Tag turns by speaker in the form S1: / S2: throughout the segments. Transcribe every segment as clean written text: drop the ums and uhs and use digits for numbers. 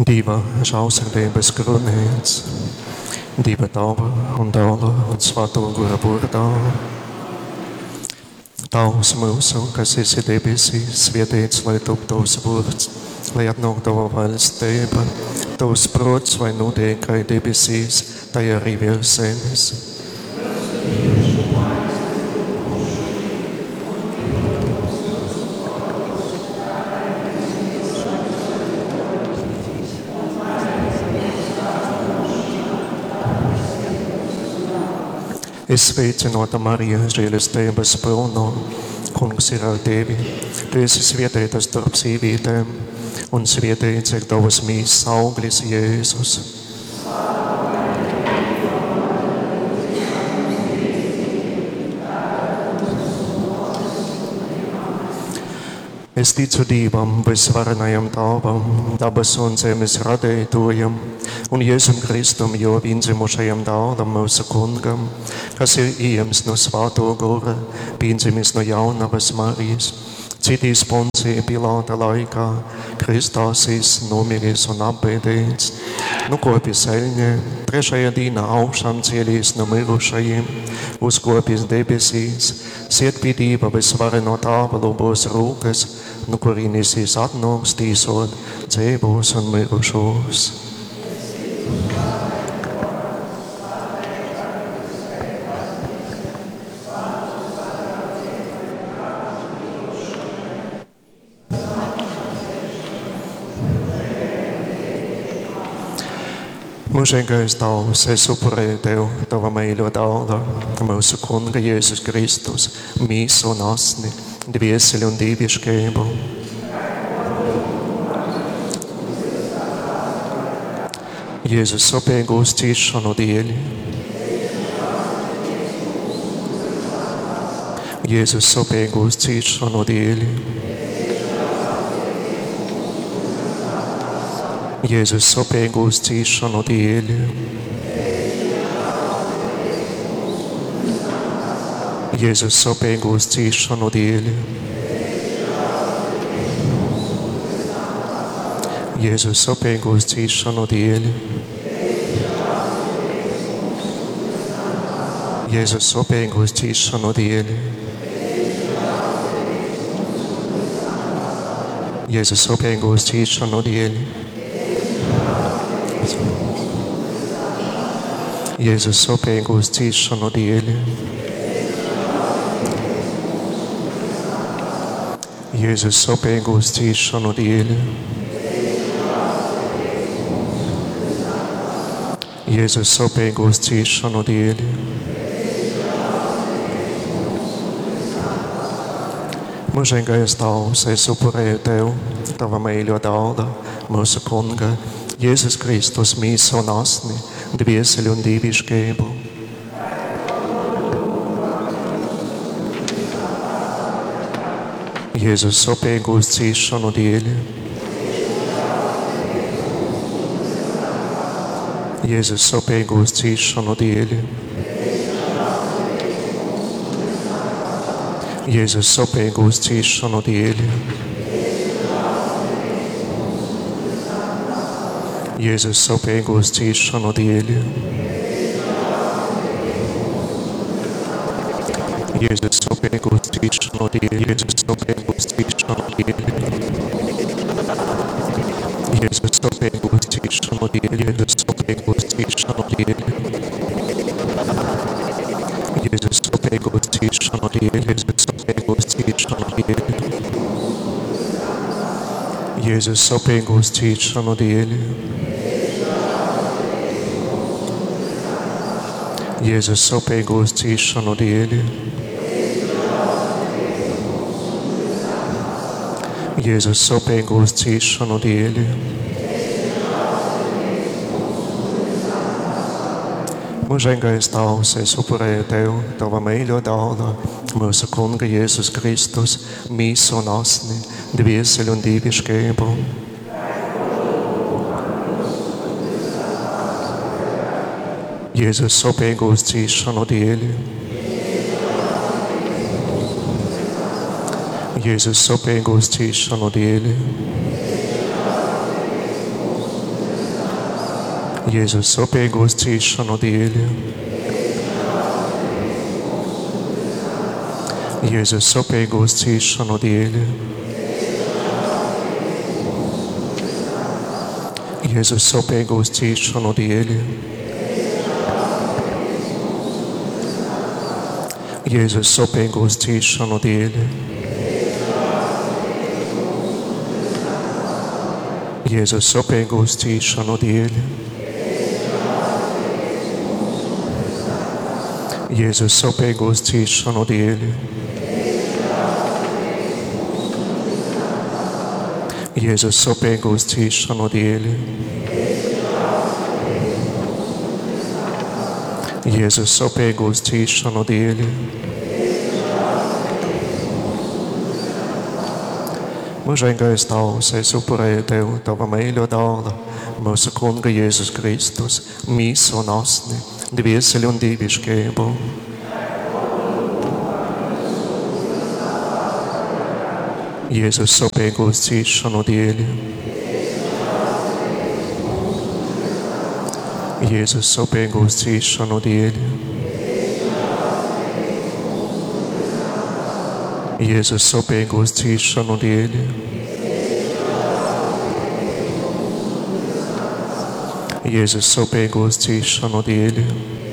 S1: Dieva žēlsirdības krunīts, Dieva tava un dēla un svēto gara burdā. Tavs mūsu, kas esi debesīs, svētīts lai top tavs vārds, lai atnāk tava valstība, tavs prāts vai notiek kā debesīs, tā arī virs zemes. Es sveicināta Marija, žēlastības pilno, Kungs ir ar tevi. Tu esi svētīta starp sīvītēm, un svētīts ir tavas mīsas auglis, Jēzus. Es ticu Dievam, visvarenajam Tēvam, dabas un zemes radītājam, un Jēzum Kristum, jo vienzimušajam dēlam, mūsu Kungam, kas ir ieņemts no svētā gara, piedzimis no jaunavas Marijas, citīs Poncija Pilāta laikā, kristāsīs, nomiris un apbēdīts, nokopis eļņē, trešajā dienā augšām cēlīs no mirušajiem, uzkopis debesīs, siet pie Dieva visvareno Tēva labās rokas, no kurienes viņš atnāks tīsot dzīvos un mirušos. Mūžīgais Tēvs, es upurēju Tev, Tava mīļo dēla, mūsu Kunga Jēzus Kristus, mīsu un asni, dvieseli un dievišķību. Jēzus sopīgos cīšanu dēļ. Jēzus sopīgos cīšanu dēļ. Jēzus sopīgos cīšanu dēļ. Jēzus sopīgos cīšanu dēļ. Jēzus sopīgos cīšanu dēļ. Jēzus sopīgos cīšanu dēļ. Jēzus sopīgos cīšanu dēļ. Jēzus sopīgos cīšanu dēļ. Jēzus sopīgos cīšanu dēļ. Jēzus sopīgos cīšanu dēļ. Mūžīgais Tēvs, es upurēju Tev, Tava mīļo dēla, mūsu Kunga, Jēzus Kristus, mīsu un asni, dvieseli un dievišķību. Jēzus sopīgos cīšanu dēļ. Jēzus sopīgos cīšanu dēļ. Jēzus sopīgos cīšanu dēļ. Jēzus sopīgos cīšanu dēļ. Jēzus sopīgos cīšanu dēļ. Jēzus sopīgos cīšanu dēļ. Jēzus sopīgos cīšanu dēļ. Jēzus sopīgos cīšanu dēļ. Jēzus sopīgos cīšanu dēļ. Jēzus sopīgos cīšanu dēļ. Jēzus sopīgos cīšanu dēļ. Jēzus sopīgos cīšanu dēļ. Jēzus sopīgos cīšanu dēļ. Mūžīgais Tēvs, es upurēju Tev, Tava mīļo dēla, mūsu Kunga Jēzus Kristus, mīsu un asni, dvieseli un dievišķību. Jēzus sopīgos cīšanu dēļ. Jēzus sopīgos cīšanu dēļ. Jēzus sopīgu uzcīšanu dēļ. Jēzus sopīgu uzcīšanu dēļ. Jēzus sopīgu uzcīšanu dēļ. Jēzus sopīgu uzcīšanu dēļ. Jēzus sopīgu uzcīšanu dēļ. Jēzus sopīgu uzcīšanu dēļ. Jēzus sopīgu uzcīšanu dēļ. Jēzus sopīgu uzcīšanu dēļ. Mūžīgais Tavs, es upurēju Tev, Tava mīļo dāvana, mūsu Kunga Jēzus Kristus, mīsu un asni, dvieseli un dievišķību. Jēzus sopīgu uzcīšanu dēļ. Jēzus sopīgu uzcīšanu dēļ. Jēzus sopīgu uzcīšanu dēļ. Jēzus sopīgu uzcīšanu dēļ.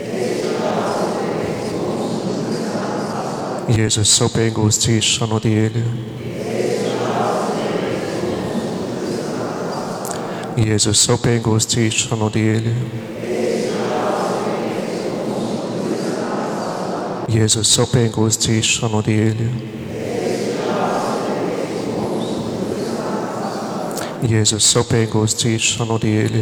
S1: Jēzus sopīgu uzcīšanu dēļ. Jēzus sopīgu uzcīšanu dēļ. Jēzus sopīgu uzcīšanu dēļ. Jēzus sopīgu uzcīšanu dēļ.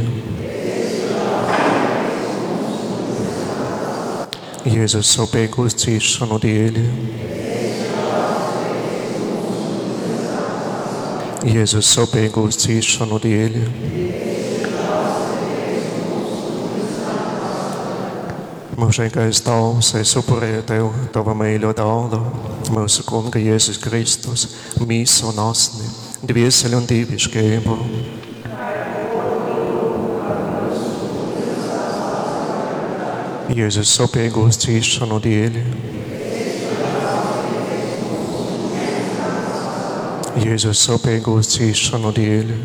S1: Jēzus sopīgu uzcīšanu dēļ. Jēzus sopīgu uzcīšanu dēļ. Mūžīgais Tavs, es upurēju Tev, Tava mīļo dāvana, mūsu Kunga Jēzus Kristus, mīsu un asni, dvieseli un dievišķību. Jēzus sopīgu uzcīšanu dēļ. Jēzus sopīgu uzcīšanu dēļ.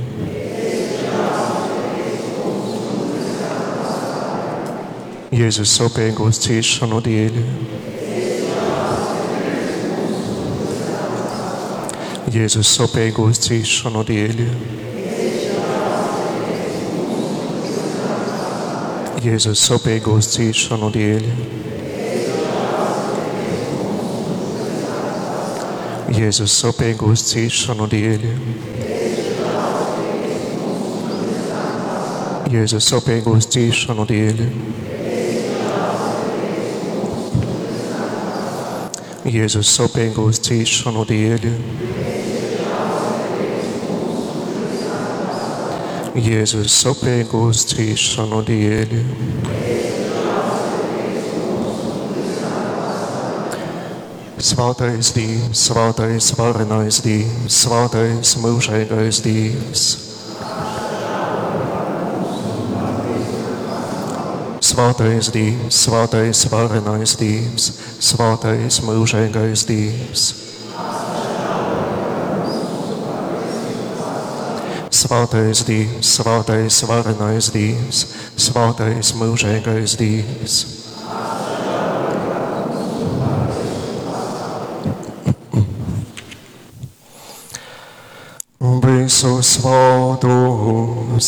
S1: Jēzus sopīgu uzcīšanu dēļ. Jēzus sopīgu uzcīšanu dēļ. Jēzus sopīgu uzcīšanu dēļ. Jēzus sopīgu uzcīšanu dēļ. Jēzus sopīgu uzcīšanu dēļ. Jēzus sopīgu uzcīšanu dēļ. Jēzus sopīgu uzcīšanu dēļ. Svētais Dievs, svētais varenais Dievs, svētais mūžīgais Dievs. Svētais Dievs, svētais varenais Dievs, svētais mūžīgais Dievs. Svētais Dievs, svētais varenais Dievs, svētais mūžīgais Dievs. Visu svētos